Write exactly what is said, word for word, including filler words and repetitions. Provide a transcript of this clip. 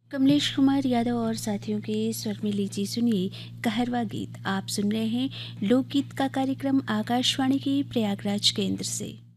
कमलेश कुमार यादव और साथियों के स्वर में लीजिए सुनिए कहरवा गीत। आप सुन रहे हैं लोकगीत का कार्यक्रम आकाशवाणी के प्रयागराज केंद्र से।